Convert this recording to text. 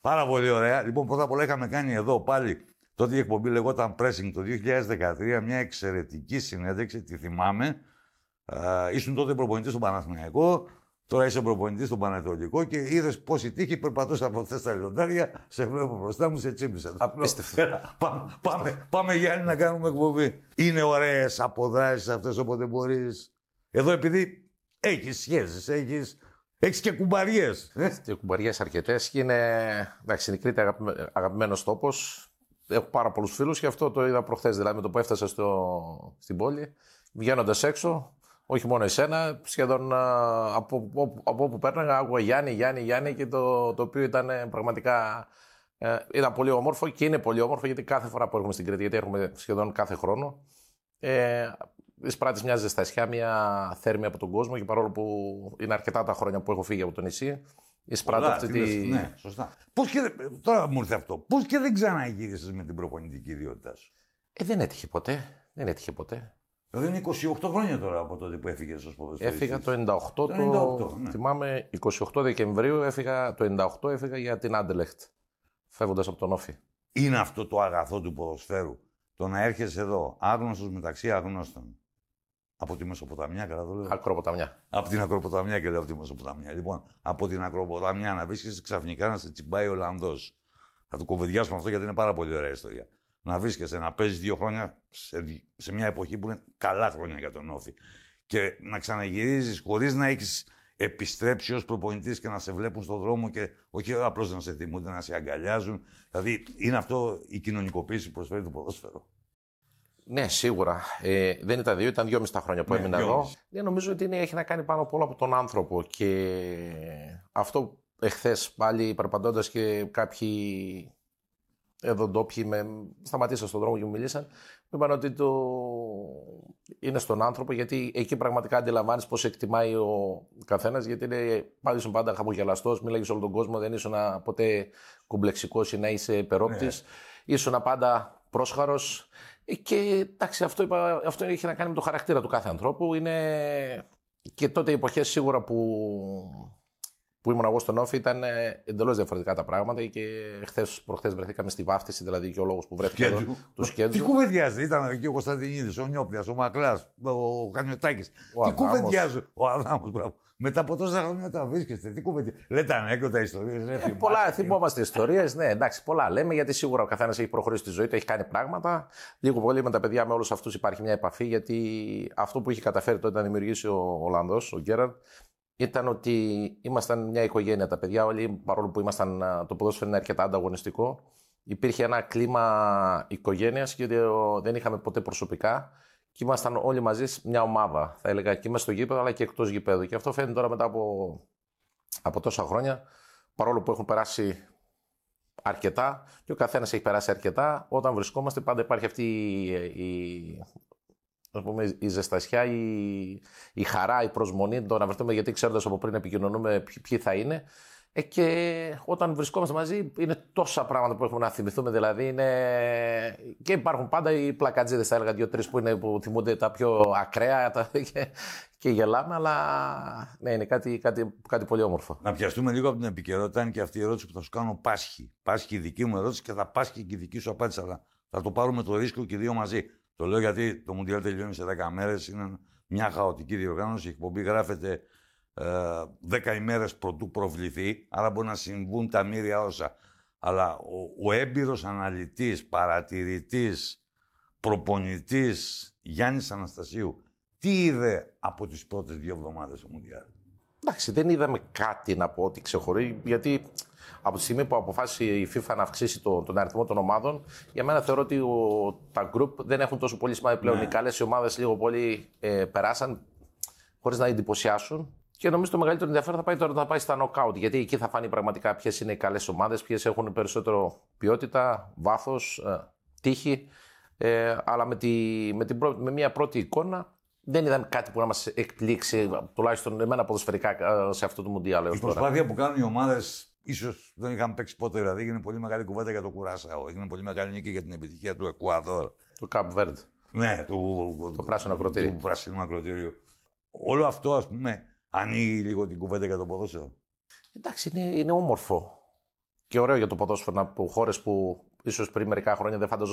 Πάρα πολύ ωραία. Λοιπόν, πρώτα απ' όλα είχαμε κάνει εδώ πάλι, τότε η εκπομπή λεγόταν Pressing το 2013, μια εξαιρετική συνέντευξη, τη θυμάμαι. Ήσουν τότε προπονητής στον Παναθηναϊκό, τώρα είσαι προπονητής στον Πανετολικό και είδες πώς η τύχη περπατούσε από χθες στα λιοντάρια, σε βλέπω μπροστά μου, σε τσίπησε. Απίστευτο. Πάμε Γιάννη να κάνουμε εκπομπή. Είναι ωραίες αποδράσεις αυτές όποτε μπορείς. Εδώ επειδή έχεις σχέσεις, έχεις και κουμπαριές. Και κουμπαριές αρκετές και εντάξει, είναι η Κρήτη αγαπημένος τόπος. Έχω πάρα πολλούς φίλους και αυτό το είδα προχθές, δηλαδή με το που έφτασα στην πόλη, βγαίνοντας έξω. Όχι μόνο εσένα, σχεδόν από όπου πέρναγα, άκουγα Γιάννη και το οποίο ήταν πραγματικά ήταν πολύ όμορφο και είναι πολύ όμορφο γιατί κάθε φορά που έρχομαι στην Κρήτη, γιατί έρχομαι σχεδόν κάθε χρόνο, εισπράττεις μια ζεστασιά, μια θέρμη από τον κόσμο και παρόλο που είναι αρκετά τα χρόνια που έχω φύγει από το νησί, εισπράττω αυτή τη... Ναι, σωστά. Τώρα μου ήρθε αυτό. Πώς και δεν ξαναγύρισες με την προπονητική ιδιότητά σου? Δεν έτυχε ποτέ. Δηλαδή είναι 28 χρόνια τώρα από τότε που έφυγες ως ποδοσφαιριστής. Έφυγα το 98, ναι. Θυμάμαι 28 Δεκεμβρίου το 98 έφυγα για την Άντελεχτ, φεύγοντας από τον Όφη. Είναι αυτό το αγαθό του ποδοσφαίρου, το να έρχεσαι εδώ άγνωστος μεταξύ αγνώστων. Από τη Μεσοποταμιά, καλά το λέω. Ακροποταμιά. Από την Ακροποταμιά και λέω από τη Μεσοποταμιά. Λοιπόν, από την Ακροποταμιά να βρίσκεσαι ξαφνικά να σε τσιμπάει ο Ολλανδός. Θα το κουβεντιάσουμε αυτό γιατί είναι πάρα πολύ ωραία ιστορία. Να βρίσκεσαι, να παίζεις 2 χρόνια σε μια εποχή που είναι καλά χρόνια για τον Όφη. Και να ξαναγυρίζεις χωρίς να έχεις επιστρέψει ως προπονητής και να σε βλέπουν στον δρόμο και όχι απλώς να σε θυμούνται, να σε αγκαλιάζουν. Δηλαδή, είναι αυτό η κοινωνικοποίηση που προσφέρει το ποδόσφαιρο. Ναι, σίγουρα. Δεν ήταν 2, ήταν 2,5 τα χρόνια που έμεινα εδώ. Νομίζω ότι έχει να κάνει πάνω απ' όλα από τον άνθρωπο. Και αυτό εχθές πάλι περπατώντας και κάποιοι εδώ ντόπιοι σταματήσαν στον δρόμο και μου μιλήσαν, μου είπαν ότι είναι στον άνθρωπο, γιατί εκεί πραγματικά αντιλαμβάνεις πώς εκτιμάει ο καθένας, γιατί ήσουν πάντα χαμογελαστός, μίλαγες σε όλο τον κόσμο, δεν ήσουν ποτέ κομπλεξικός ή να είσαι υπερόπτης, ναι. Ήσουν πάντα πρόσχαρος και εντάξει, αυτό έχει να κάνει με το χαρακτήρα του κάθε ανθρώπου. Και τότε οι εποχές σίγουρα που ήμουν εγώ στον Όφη ήταν εντελώς διαφορετικά τα πράγματα και προχθές βρεθήκαμε στη βάφτιση, δηλαδή και ο λόγος που βρέθηκα εδώ, του Σκέτζου. Τι κουβεντιάζει, ήταν εκεί ο Κωνσταντινίδης, ο Νιόπλιας, ο Μακλάς, ο Κανιωτάκης. Τι κουβεντιάζει, ο Αδάμος, μπράβο. Μετά από τόσα χρόνια τα βρίσκεστε, τι κουβεντιάζει. Λέτε ανέκδοτα ιστορίες. Πολλά θυμόμαστε ιστορίες, ναι, εντάξει, πολλά λέμε, γιατί σίγουρα ο καθένας έχει προχωρήσει στη ζωή του, έχει κάνει πράγματα. Λίγο πολύ με τα παιδιά, με όλους αυτούς υπάρχει μια επαφή, γιατί αυτό που είχε καταφέρει τότε να δημιουργήσει ο Ολλανδός, ο Γκέραρντ, ήταν ότι ήμασταν μια οικογένεια τα παιδιά όλοι, παρόλο που το ποδόσφαιρο είναι αρκετά ανταγωνιστικό. Υπήρχε ένα κλίμα οικογένειας γιατί δεν είχαμε ποτέ προσωπικά και ήμασταν όλοι μαζί μια ομάδα, θα έλεγα, και μέσα στο γήπεδο αλλά και εκτός γηπέδου. Και αυτό φαίνεται τώρα μετά από τόσα χρόνια, παρόλο που έχουν περάσει αρκετά και ο καθένας έχει περάσει αρκετά, όταν βρισκόμαστε πάντα υπάρχει αυτή η ζεστασιά, η χαρά, η προσμονή, το να βρεθούμε, γιατί ξέροντας από πριν επικοινωνούμε ποιοι θα είναι. Και όταν βρισκόμαστε μαζί είναι τόσα πράγματα που έχουμε να θυμηθούμε, δηλαδή και υπάρχουν πάντα οι πλακατζίδες, θα έλεγα 2-3 που θυμούνται τα πιο ακραία και γελάμε, αλλά ναι, είναι κάτι πολύ όμορφο. Να πιαστούμε λίγο από την επικαιρότητα, είναι και αυτή η ερώτηση που θα σου κάνω πάσχει. Πάσχει η δική μου ερώτηση και θα πάσχει και η δική σου απάντηση, αλλά θα το πάρουμε το ρίσκο και οι δύο μαζί. Το λέω γιατί το Μουντιάλ τελειώνει σε 10 μέρες, είναι μια χαοτική διοργάνωση, η εκπομπή γράφεται 10 ημέρες πρωτού προβληθεί, άρα μπορεί να συμβούν τα μοίρια όσα. Αλλά ο έμπειρος αναλυτής, παρατηρητής, προπονητής Γιάννης Αναστασίου, τι είδε από τις πρώτες 2 εβδομάδες του Μουντιάλ? Εντάξει, δεν είδαμε κάτι να πω ότι ξεχωρεί, γιατί από τη στιγμή που αποφάσισε η FIFA να αυξήσει τον αριθμό των ομάδων, για μένα θεωρώ ότι τα group δεν έχουν τόσο πολύ σημασία πλέον. Οι καλές ομάδες λίγο πολύ περάσαν χωρίς να εντυπωσιάσουν. Και νομίζω το μεγαλύτερο ενδιαφέρον θα πάει τώρα να πάει στα knockout, γιατί εκεί θα φανεί πραγματικά ποιες είναι οι καλές ομάδες, ποιες έχουν περισσότερο ποιότητα, βάθος, τύχη. Αλλά με μια πρώτη εικόνα δεν είδαμε κάτι που να μας εκπλήξει, τουλάχιστον εμένα ποδοσφαιρικά, σε αυτό το Μουντιάλ. Η προσπάθεια που κάνουν οι ομάδες, ίσως δεν είχαμε παίξει ποτέ, δηλαδή έγινε πολύ μεγάλη κουβέντα για το Κουράσαο, έγινε πολύ μεγάλη νίκη για την επιτυχία του Εκουαδόρ. Του Καπ Βέρντ. Ναι, το πράσινο ακροτήριο. Του πράσινου ακροτήριου. Όλο αυτό, ας πούμε, ανοίγει λίγο την κουβέντα για το ποδόσφαιρο. Εντάξει, είναι όμορφο. και ωραίο για το ποδόσφαιρο από χώρες που ίσως πριν μερικά χρόνια δεν φανταζόταν